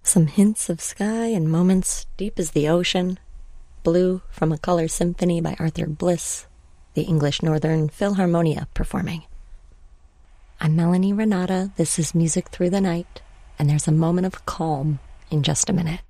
Some hints of sky and moments deep as the ocean. Blue from a Color Symphony by Arthur Bliss, the English Northern Philharmonia performing. I'm Melanie Renata. This is Music Through the Night, and there's a moment of calm in just a minute.